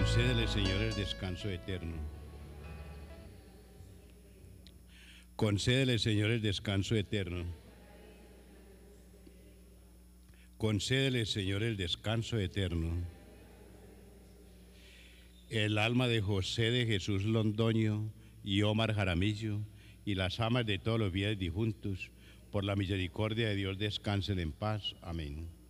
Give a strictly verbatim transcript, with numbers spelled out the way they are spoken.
Concédele, Señor, el descanso eterno. Concédele, Señor, el descanso eterno. Concédele, Señor, el descanso eterno. El alma de José de Jesús Londoño y Omar Jaramillo y las almas de todos los fieles difuntos, por la misericordia de Dios, descansen en paz. Amén.